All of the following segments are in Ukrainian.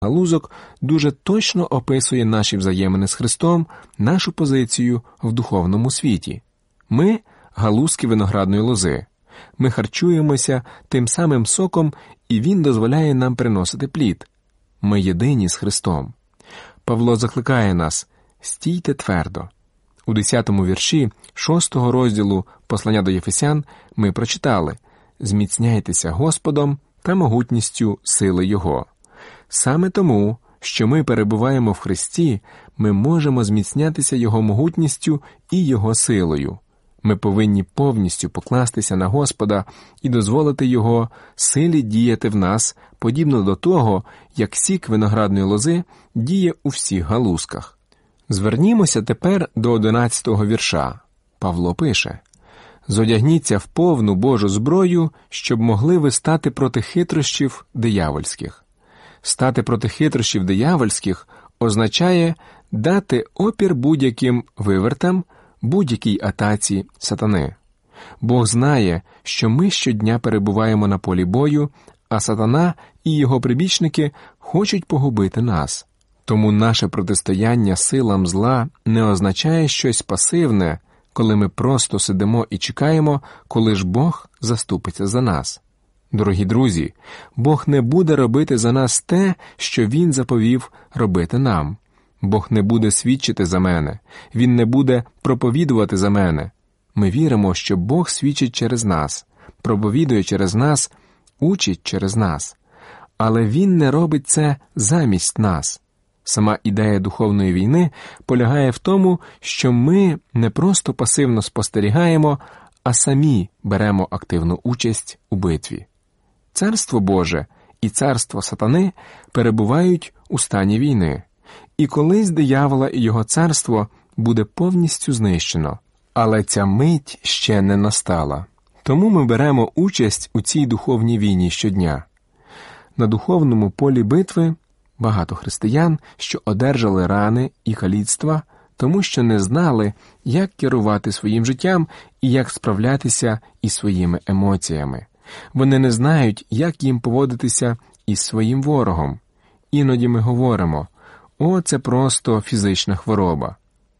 галузок дуже точно описує наші взаємини з Христом, нашу позицію в духовному світі. Ми – галузки виноградної лози. Ми харчуємося тим самим соком, і він дозволяє нам приносити плід. Ми єдині з Христом. Павло закликає нас «Стійте твердо». У 10-му вірші 6-го розділу послання до Єфесян ми прочитали «Зміцняйтеся Господом та могутністю сили Його». Саме тому, що ми перебуваємо в Христі, ми можемо зміцнятися Його могутністю і Його силою. Ми повинні повністю покластися на Господа і дозволити Його силі діяти в нас, подібно до того, як сік виноградної лози діє у всіх галузках. Звернімося тепер до 11-го вірша. Павло пише: «Зодягніться в повну Божу зброю, щоб могли ви стати проти хитрощів диявольських». Стати проти хитрощів диявольських означає дати опір будь-яким вивертам, будь-якій атаці сатани. Бог знає, що ми щодня перебуваємо на полі бою, а сатана і його прибічники хочуть погубити нас. Тому наше протистояння силам зла не означає щось пасивне, коли ми просто сидимо і чекаємо, коли ж Бог заступиться за нас. Дорогі друзі, Бог не буде робити за нас те, що Він заповів робити нам. Бог не буде свідчити за мене, Він не буде проповідувати за мене. Ми віримо, що Бог свідчить через нас, проповідує через нас, учить через нас. Але Він не робить це замість нас. Сама ідея духовної війни полягає в тому, що ми не просто пасивно спостерігаємо, а самі беремо активну участь у битві. Царство Боже і царство сатани перебувають у стані війни. І колись диявола і його царство буде повністю знищено. Але ця мить ще не настала. Тому ми беремо участь у цій духовній війні щодня. На духовному полі битви багато християн, що одержали рани і каліцтва, тому що не знали, як керувати своїм життям і як справлятися із своїми емоціями. Вони не знають, як їм поводитися із своїм ворогом. Іноді ми говоримо: «О, це просто фізична хвороба».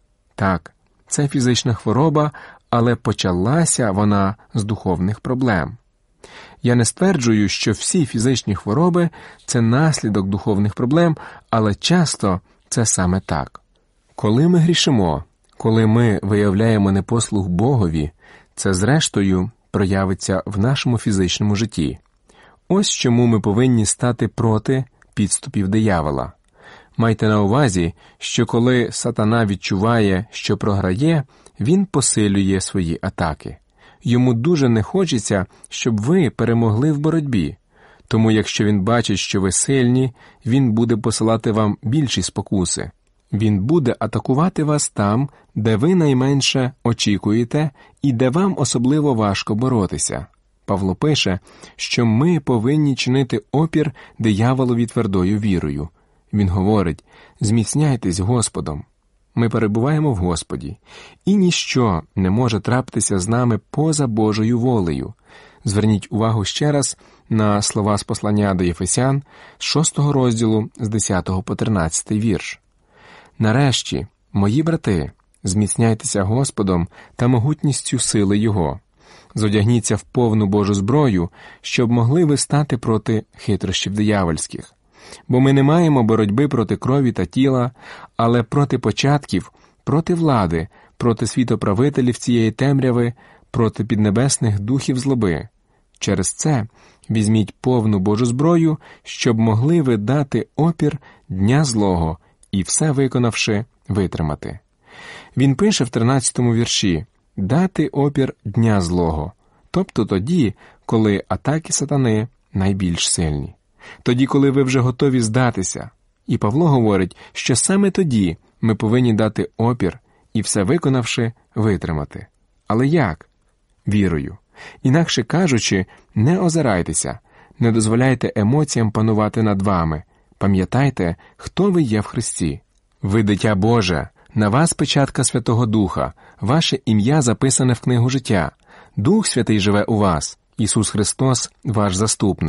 Так, це фізична хвороба, але почалася вона з духовних проблем. Я не стверджую, що всі фізичні хвороби – це наслідок духовних проблем, але часто це саме так. Коли ми грішимо, коли ми виявляємо непослух Богові, це зрештою проявиться в нашому фізичному житті. Ось чому ми повинні стати проти підступів диявола. Майте на увазі, що коли сатана відчуває, що програє, він посилює свої атаки. Йому дуже не хочеться, щоб ви перемогли в боротьбі. Тому якщо він бачить, що ви сильні, він буде посилати вам більші спокуси. Він буде атакувати вас там, де ви найменше очікуєте і де вам особливо важко боротися. Павло пише, що ми повинні чинити опір дияволові твердою вірою. Він говорить: «Зміцняйтесь Господом». Ми перебуваємо в Господі, і ніщо не може трапитися з нами поза Божою волею. Зверніть увагу ще раз на слова з послання до Єфесян, з 6 розділу, з 10 по 13 вірш. «Нарешті, мої брати, зміцняйтеся Господом та могутністю сили Його. Зодягніться в повну Божу зброю, щоб могли ви стати проти хитрощів диявольських. Бо ми не маємо боротьби проти крові та тіла, але проти початків, проти влади, проти світоправителів цієї темряви, проти піднебесних духів злоби. Через це візьміть повну Божу зброю, щоб могли ви дати опір дня злого і, все виконавши, витримати». Він пише в 13-му вірші «дати опір дня злого», тобто тоді, коли атаки сатани найбільш сильні. Тоді, коли ви вже готові здатися. І Павло говорить, що саме тоді ми повинні дати опір і, все виконавши, витримати. Але як? Вірою. Інакше кажучи, не озирайтеся, не дозволяйте емоціям панувати над вами. Пам'ятайте, хто ви є в Христі. Ви дитя Боже, на вас печатка Святого Духа, ваше ім'я записане в книгу життя. Дух Святий живе у вас, Ісус Христос – ваш заступник.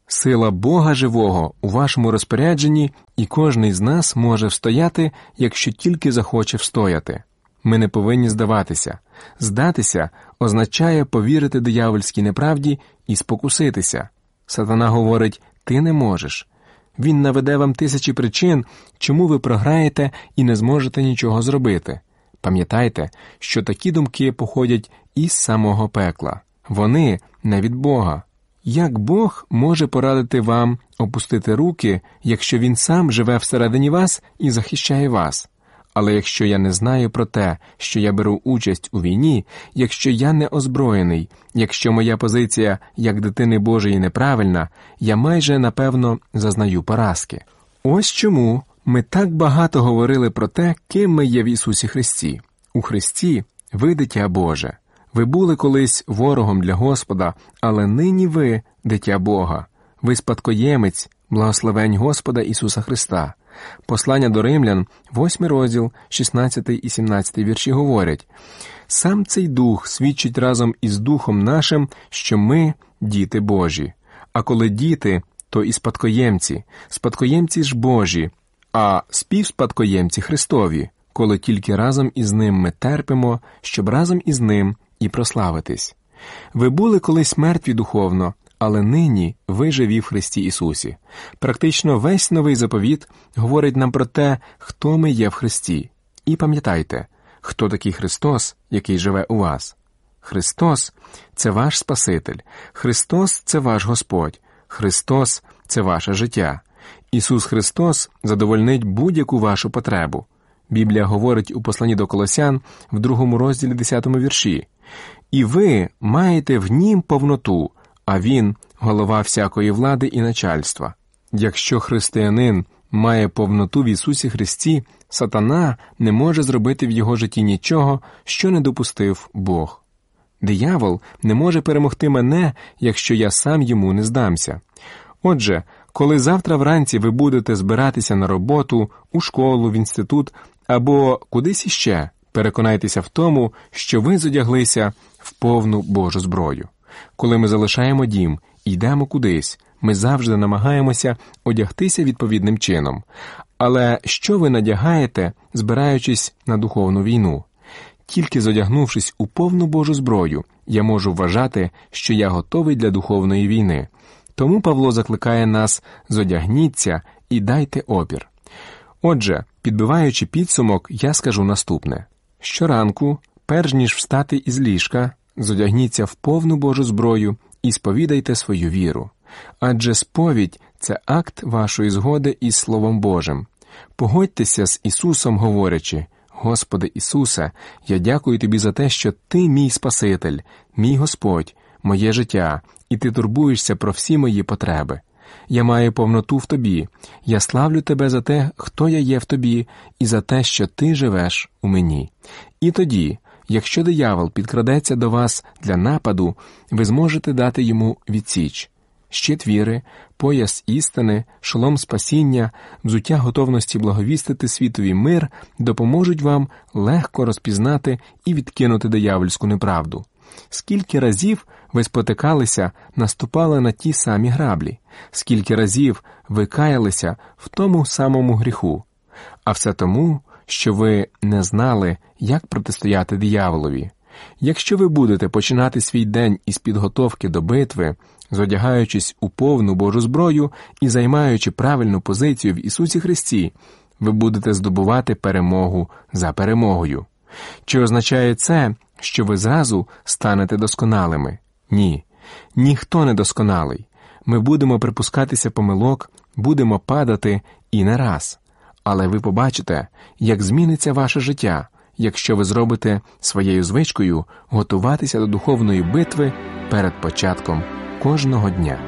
Сила Бога живого у вашому розпорядженні, і кожний з нас може встояти, якщо тільки захоче встояти. Ми не повинні здаватися. Здатися означає повірити диявольській неправді і спокуситися. Сатана говорить: «Ти не можеш». Він наведе вам тисячі причин, чому ви програєте і не зможете нічого зробити. Пам'ятайте, що такі думки походять із самого пекла. Вони не від Бога. Як Бог може порадити вам опустити руки, якщо Він сам живе всередині вас і захищає вас? Але якщо я не знаю про те, що я беру участь у війні, якщо я не озброєний, якщо моя позиція як дитини Божої неправильна, я майже, напевно, зазнаю поразки. Ось чому ми так багато говорили про те, ким ми є в Ісусі Христі. У Христі ви дитя Боже. Ви були колись ворогом для Господа, але нині ви дитя Бога. Ви спадкоємець благословень Господа Ісуса Христа. Послання до Римлян, 8 розділ, 16 і 17 вірші говорять: «Сам цей Дух свідчить разом із Духом нашим, що ми – діти Божі. А коли діти, то і спадкоємці, спадкоємці ж Божі, а співспадкоємці Христові, коли тільки разом із Ним ми терпимо, щоб разом із Ним і прославитись. Ви були колись мертві духовно, але нині ви живі в Христі Ісусі». Практично весь новий заповіт говорить нам про те, хто ми є в Христі. І пам'ятайте, хто такий Христос, який живе у вас. Христос – це ваш Спаситель. Христос – це ваш Господь. Христос – це ваше життя. Ісус Христос задовольнить будь-яку вашу потребу. Біблія говорить у посланні до Колосян в 2 розділі 10 вірші: «І ви маєте в Нім повноту, а Він – голова всякої влади і начальства». Якщо християнин має повноту в Ісусі Христі, сатана не може зробити в його житті нічого, що не допустив Бог. Диявол не може перемогти мене, якщо я сам йому не здамся. Отже, коли завтра вранці ви будете збиратися на роботу, у школу, в інститут або кудись іще, переконайтеся в тому, що ви зодяглися в повну Божу зброю. Коли ми залишаємо дім і йдемо кудись, ми завжди намагаємося одягтися відповідним чином. Але що ви надягаєте, збираючись на духовну війну? Тільки зодягнувшись у повну Божу зброю, я можу вважати, що я готовий для духовної війни. Тому Павло закликає нас: зодягніться і дайте опір. Отже, підбиваючи підсумок, я скажу наступне. Щоранку, перш ніж встати із ліжка, зодягніться в повну Божу зброю і сповідайте свою віру. Адже сповідь – це акт вашої згоди із Словом Божим. Погодьтеся з Ісусом, говорячи: «Господи Ісусе, я дякую Тобі за те, що Ти мій Спаситель, мій Господь, моє життя, і Ти турбуєшся про всі мої потреби. Я маю повноту в Тобі. Я славлю Тебе за те, хто я є в Тобі, і за те, що Ти живеш у мені». І тоді, якщо диявол підкрадеться до вас для нападу, ви зможете дати йому відсіч. Щит віри, пояс істини, шолом спасіння, взуття готовності благовістити світові мир допоможуть вам легко розпізнати і відкинути диявольську неправду. Скільки разів ви спотикалися, наступали на ті самі граблі? Скільки разів ви каялися в тому самому гріху? А все тому, що ви не знали, як протистояти дияволові. Якщо ви будете починати свій день із підготовки до битви, зодягаючись у повну Божу зброю і займаючи правильну позицію в Ісусі Христі, ви будете здобувати перемогу за перемогою. Чи означає це, що ви зразу станете досконалими? Ні. Ніхто не досконалий. Ми будемо припускатися помилок, будемо падати і не раз. Але ви побачите, як зміниться ваше життя, якщо ви зробите своєю звичкою готуватися до духовної битви перед початком кожного дня.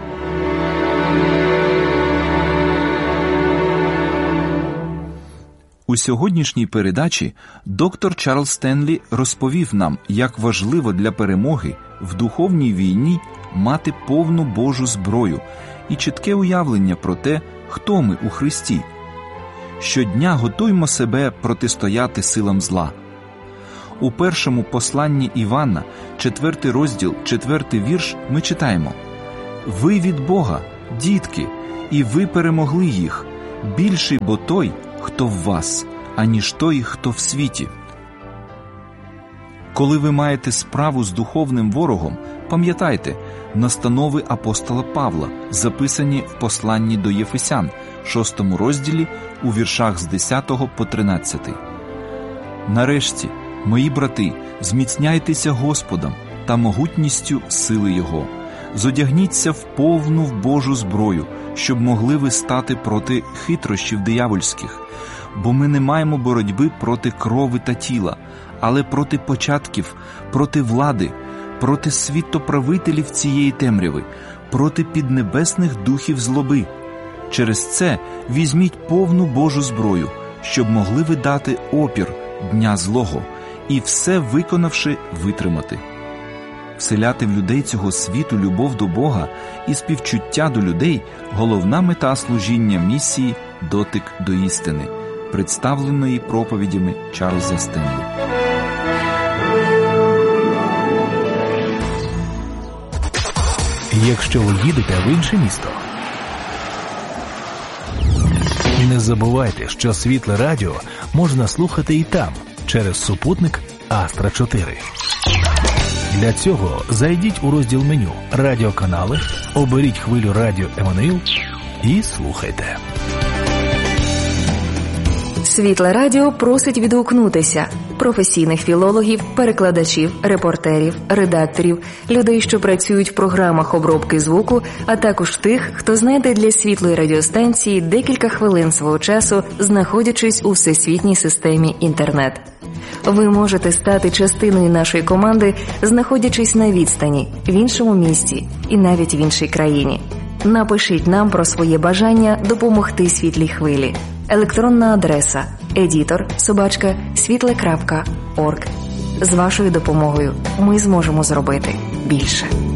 У сьогоднішній передачі доктор Чарльз Стенлі розповів нам, як важливо для перемоги в духовній війні мати повну Божу зброю і чітке уявлення про те, хто ми у Христі. Щодня готуймо себе протистояти силам зла. У першому посланні Івана, 4 розділ, 4 вірш, ми читаємо: «Ви від Бога, Дітки, і ви перемогли їх. Більший бо той, хто в вас, аніж той, хто в світі. Коли ви маєте справу з духовним ворогом, пам'ятайте настанови апостола Павла, записані в посланні до Єфесян, 6 розділі, у віршах з 10 по 13. Нарешті, мої брати, зміцняйтеся Господом та могутністю сили Його. Зодягніться в повну Божу зброю, щоб могли ви стати проти хитрощів диявольських. Бо ми не маємо боротьби проти крови та тіла, але проти початків, проти влади, проти світоправителів цієї темряви, проти піднебесних духів злоби. Через це візьміть повну Божу зброю, щоб могли ви дати опір дня злого і все виконавши витримати. Вселяти в людей цього світу любов до Бога і співчуття до людей – головна мета служіння місії «Дотик до істини», представленої проповідями Чарльза Стенлі. Якщо ви їдете в інше місто, не забувайте, що Світле Радіо можна слухати і там, через супутник Астра 4. Для цього зайдіть у розділ меню «Радіоканали», оберіть хвилю радіо Еммануїл і слухайте. Світле Радіо просить відгукнутися професійних філологів, перекладачів, репортерів, редакторів, людей, що працюють в програмах обробки звуку, а також тих, хто знайде для Світлої радіостанції декілька хвилин свого часу, знаходячись у всесвітній системі інтернет. Ви можете стати частиною нашої команди, знаходячись на відстані, в іншому місті і навіть в іншій країні. Напишіть нам про своє бажання допомогти Світлій хвилі. Електронна адреса editor@svitle.org. З вашою допомогою ми зможемо зробити більше.